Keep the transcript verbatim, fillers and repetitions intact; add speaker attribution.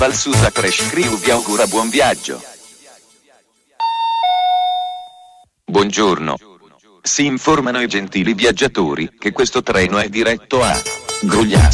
Speaker 1: Valsusa Crash Crew vi augura buon viaggio. Buongiorno. Si informano i gentili viaggiatori che questo treno è diretto a Grugliasco.